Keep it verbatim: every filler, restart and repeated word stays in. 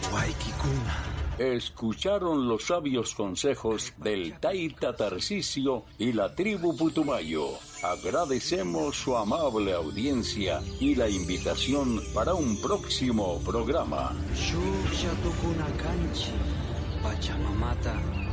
Escucharon los sabios consejos del Taita Tarcisio y la tribu Putumayo. Agradecemos su amable audiencia y la invitación para un próximo programa. Pachamamata